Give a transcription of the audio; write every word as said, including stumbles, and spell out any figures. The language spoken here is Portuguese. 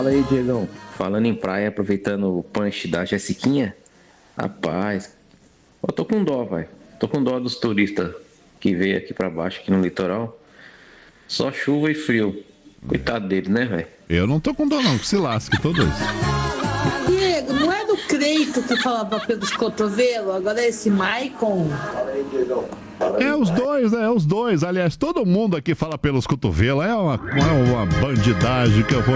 Fala aí, Diegão. Falando em praia, aproveitando o punch da Jessiquinha, rapaz, eu tô com dó, vai. Tô com dó dos turistas que veio aqui pra baixo, aqui no litoral. Só chuva e frio. Coitado dele, né, velho? Eu não tô com dó, não, que se lasque todos. Diego, não é do Creito que falava pelos cotovelos? Agora é esse Maicon. É os dois, é os dois. Aliás, todo mundo aqui fala pelos cotovelos. É uma, é uma bandidagem que eu vou